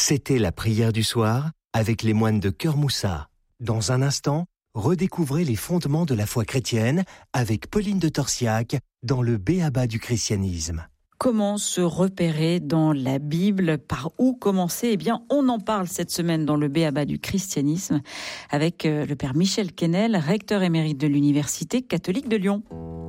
C'était la prière du soir avec les moines de Cœur Moussat. Dans un instant, redécouvrez les fondements de la foi chrétienne avec Pauline de Torsiac dans le B.A.B.A. du christianisme. Comment se repérer dans la Bible? Par où commencer? Eh bien, on en parle cette semaine dans le B.A.B.A. du christianisme avec le père Michel Quesnel, recteur émérite de l'Université catholique de Lyon.